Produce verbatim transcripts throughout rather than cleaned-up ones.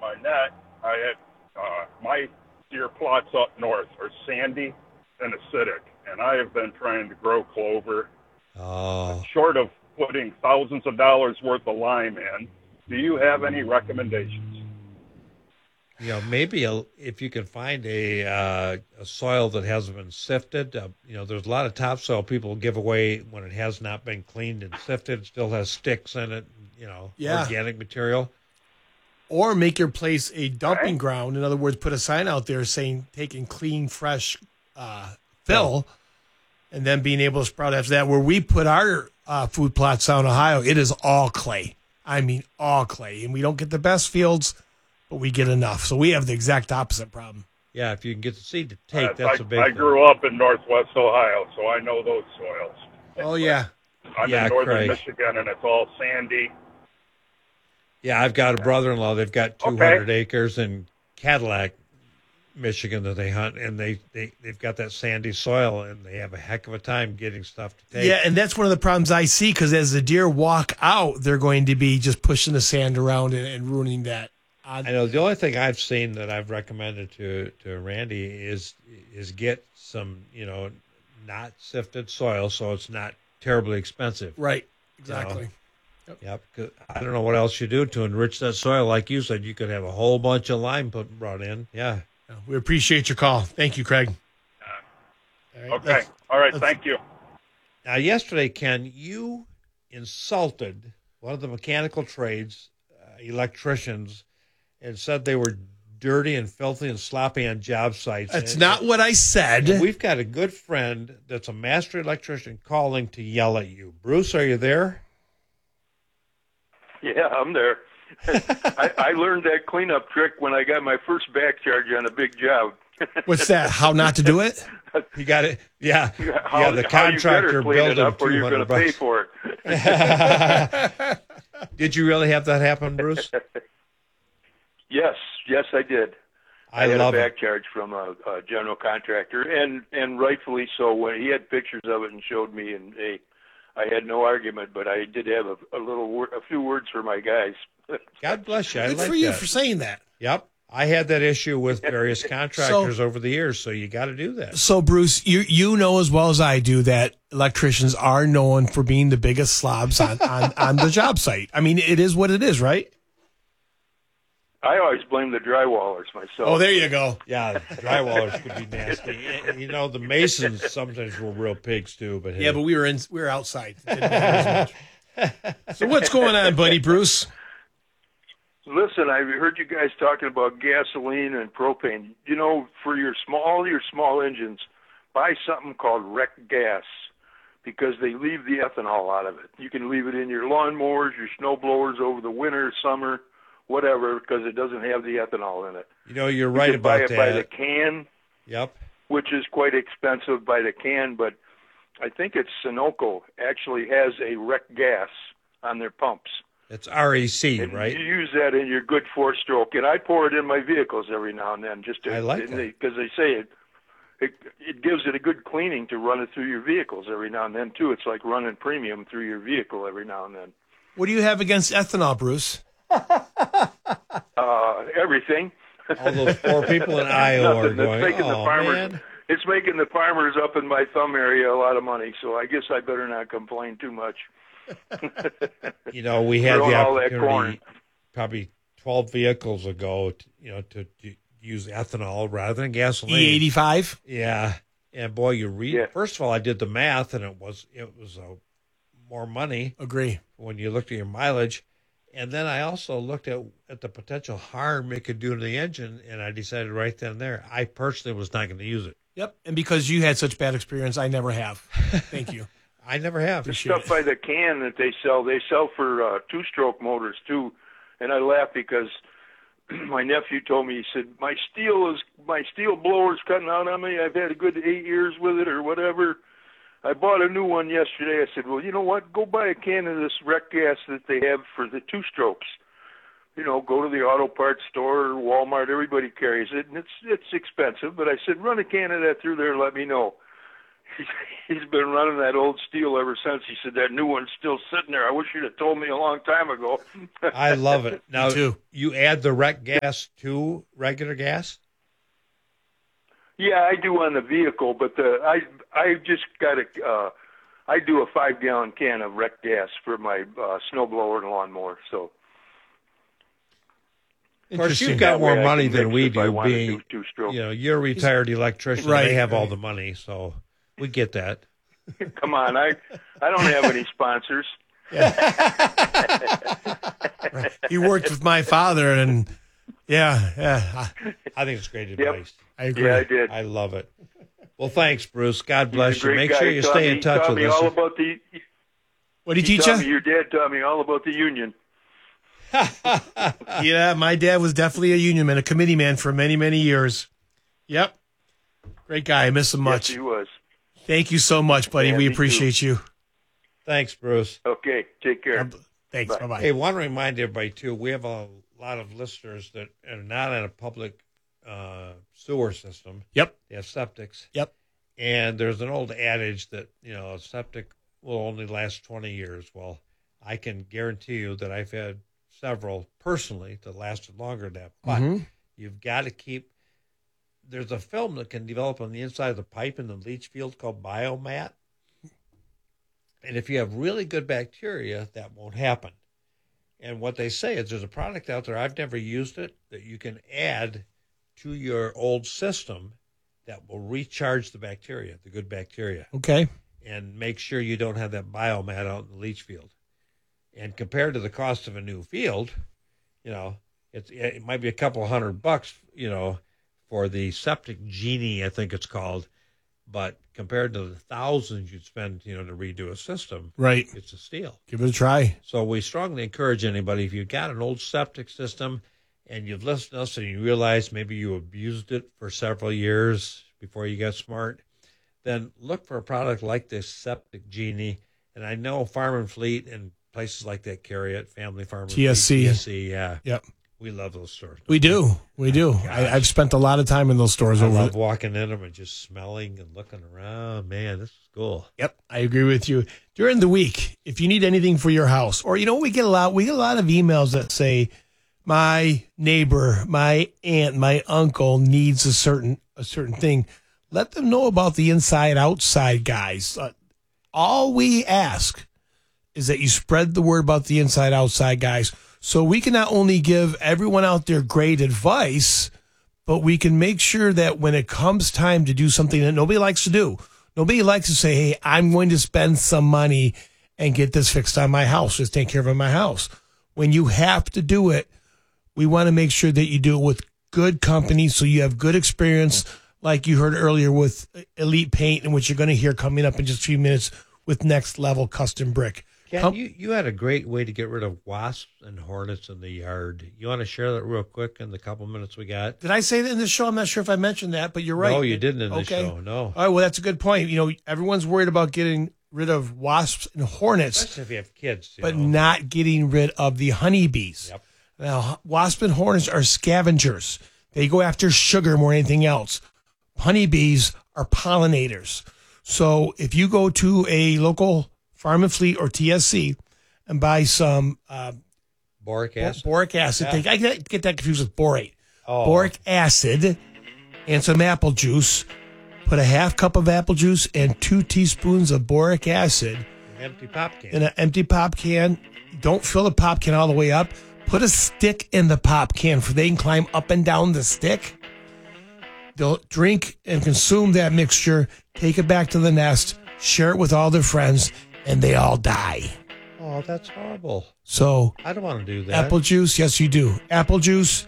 my net, I had uh, my deer plots up north are sandy and acidic, and I have been trying to grow clover. Oh. Short of putting thousands of dollars worth of lime in, do you have any recommendations? You know, maybe a, if you can find a uh, a soil that hasn't been sifted. Uh, you know, there's a lot of topsoil people give away when it has not been cleaned and sifted. It still has sticks in it. You know, yeah. organic material. Or make your place a dumping Right. ground. In other words, put a sign out there saying taking clean, fresh uh, fill, and then being able to sprout after that. Where we put our uh, food plots out in Ohio, it is all clay. I mean, all clay. And we don't get the best fields, but we get enough. So we have the exact opposite problem. Yeah, if you can get the seed to take, Uh, that's I, a big I thing. grew up in northwest Ohio, so I know those soils. Oh, yeah. I'm Yeah, in northern Craig. Michigan, and it's all sandy. Yeah, I've got a brother-in-law. They've got two hundred acres in Cadillac, Michigan that they hunt, and they, they, they've got that sandy soil, and they have a heck of a time getting stuff to take. Yeah, and that's one of the problems I see, because as the deer walk out, they're going to be just pushing the sand around and, and ruining that. Uh, I know the only thing I've seen that I've recommended to, to Randy is is get some, you know, not sifted soil so it's not terribly expensive. right, exactly. You know? Yep. 'Cause I don't know what else you do to enrich that soil. Like you said, you could have a whole bunch of lime put brought in. Yeah. We appreciate your call. Thank you, Craig. All right, Okay. let's- All right. let's- Thank you. Now, yesterday, Ken, you insulted one of the mechanical trades, uh, electricians, and said they were dirty and filthy and sloppy on job sites. That's And- not what I said. and we've got a good friend that's a master electrician calling to yell at you. Bruce, are you there? Yeah, I'm there. I, I learned that cleanup trick when I got my first back charge on a big job. What's that? How not to do it? You got it. Yeah. How, yeah, the how you contractor better clean billed it him up or you're going to two hundred pay bucks. for it. Did you really have that happen, Bruce? Yes, yes, I did. I, I had love a it. back charge from a, a general contractor, and and rightfully so. When he had pictures of it and showed me, and they, I had no argument, but I did have a, a little, wor- a few words for my guys. God bless you. I Good like for you that. for saying that. Yep. I had that issue with various contractors over the years, so you got to do that. So, Bruce, you you know as well as I do that electricians are known for being the biggest slobs on, on, on the job site. I mean, it is what it is, right? I always blame the drywallers myself. Oh, there you go. Yeah, drywallers could be nasty. You know, the masons sometimes were real pigs too. But hey. Yeah, but we were in we were outside. Didn't matter as much. So what's going on, buddy, Bruce? Listen, I heard you guys talking about gasoline and propane. You know, for your small, all your small engines, buy something called Rec Gas, because they leave the ethanol out of it. You can leave it in your lawnmowers, your snow blowers over the winter, summer, whatever, because it doesn't have the ethanol in it. You know, you're You right can buy about it by the that. can, Yep. which is quite expensive by the can, but I think it's Sunoco actually has a Rec Gas on their pumps. It's R E C, And right? you use that in your good four-stroke, and I pour it in my vehicles every now and then, just to, I like that. because they say it, it it gives it a good cleaning to run it through your vehicles every now and then too. It's like running premium through your vehicle every now and then. What do you have against ethanol, Bruce? Uh, everything. All those poor people in Iowa are Nothing. That's going, making the oh, farmers. man. It's making the farmers up in my thumb area a lot of money, so I guess I better not complain too much. You know, we had Growing the all that corn. opportunity probably twelve vehicles ago, to, you know, to, to use ethanol rather than gasoline. E eighty-five? Yeah. And boy, you read, Yeah. first of all, I did the math and it was, it was uh, more money Agree. when you looked at your mileage. And then I also looked at, at the potential harm it could do to the engine. And I decided right then and there, I personally was not going to use it. Yep. And because you had such bad experience, I never have. Thank you. I never have. The stuff by the can that they sell, they sell for uh, two-stroke motors too, and I laugh because my nephew told me, he said, my steel is my steel blower's cutting out on me. I've had a good eight years with it or whatever. I bought a new one yesterday. I said, well, you know what? Go buy a can of this Rec Gas that they have for the two-strokes. You know, go to the auto parts store or Walmart. Everybody carries it, and it's it's expensive. But I said, run a can of that through there and let me know. he's, he's been running that old steel ever since. He said that new one's still sitting there. I wish you'd have told me a long time ago. I love it. Now, Me too. You add the rec gas to regular gas? Yeah, I do on the vehicle, but the I I just got a uh, I do a five gallon can of rec gas for my uh, snowblower and lawnmower. So Of course, Interesting. you've got That more way I money can than mix we if I do. want to Being, do two-stroke. you know, you're a retired electrician. Right, They have all right. the money, so we get that. Come on, I I don't have any sponsors. He worked with my father, and yeah, yeah, I think it's great advice. I, I agree. Yeah, I did. I love it. Well, thanks, Bruce. God bless He's a you. great Make guy. sure He you taught stay me- in he touch taught with me us. all about the. What did he He teach taught you? me, your dad taught me all about the union. Yeah, my dad was definitely a union man, a committee man for many, many years. Yep. Great guy. I miss him much. Yes, he was. Thank you so much, buddy. Yeah, we me too. appreciate you. Thanks, Bruce. Okay, take care. Thanks. Bye bye. Hey, want to remind everybody, too, we have a lot of listeners that are not in a public uh, sewer system. Yep. They have septics. Yep. And there's an old adage that, you know, a septic will only last twenty years. Well, I can guarantee you that I've had several personally that lasted longer than that. But Mhm. you've got to keep, there's a film that can develop on the inside of the pipe in the leach field called biomat. And if you have really good bacteria, that won't happen. And what they say is there's a product out there, I've never used it, that you can add to your old system that will recharge the bacteria, the good bacteria, Okay. and make sure you don't have that biomat out in the leach field. And compared to the cost of a new field, you know, it's, it might be a couple hundred bucks, you know, for the septic genie, I think it's called. But compared to the thousands you'd spend, you know, to redo a system, Right. it's a steal. Give it a try. So we strongly encourage anybody, if you've got an old septic system and you've listened to us and you realize maybe you abused it for several years before you got smart, then look for a product like this Septic Genie. And I know Farm and Fleet and places like that carry it, Family Farm and T S C. Fleet, T S C, yeah. Yep. We love those stores. We do. We do. I, I've spent a lot of time in those stores I over. love walking in them and just smelling and looking around. Man, this is cool. Yep, I agree with you. During the week, if you need anything for your house, or you know, we get a lot, we get a lot of emails that say, "My neighbor, my aunt, my uncle needs a certain a certain thing." Let them know about the Inside Outside guys. Uh, all we ask is that you spread the word about the Inside Outside guys, so we can not only give everyone out there great advice, but we can make sure that when it comes time to do something that nobody likes to do, nobody likes to say, "Hey, I'm going to spend some money and get this fixed on my house, just take care of my house." When you have to do it, we want to make sure that you do it with good company so you have good experience, like you heard earlier with Elite Paint, and which you're going to hear coming up in just a few minutes with Next Level Custom Brick. Ken, Com- you, you had a great way to get rid of wasps and hornets in the yard. You want to share that real quick in the couple minutes we got? Did I say that in the show? I'm not sure if I mentioned that, but you're right. No, you didn't in the Okay. show, no. All right, well, that's a good point. You know, everyone's worried about getting rid of wasps and hornets, Especially if you have kids. You but know. not getting rid of the honeybees. Yep. Now, wasps and hornets are scavengers. They go after sugar more than anything else. Honeybees are pollinators. So if you go to a local Farm and Fleet or T S C and buy some uh, Boric acid. boric acid, Yeah. they, I get get that confused with borate. Oh. Boric acid and some apple juice. Put a half cup of apple juice and two teaspoons of boric acid An empty pop can. in an empty pop can. Don't fill the pop can all the way up. Put a stick in the pop can for they can climb up and down the stick. They'll drink and consume that mixture, take it back to the nest, share it with all their friends, and they all die. Oh, that's horrible. So I don't want to do that. apple juice, yes, you do. Apple juice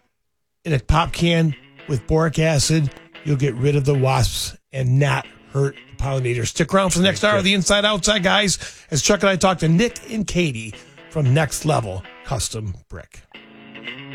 in a pop can with boric acid, you'll get rid of the wasps and not hurt the pollinators. Stick around for the next hour of the Inside Outside guys as Chuck and I talk to Nick and Katie from Next Level Custom Brick.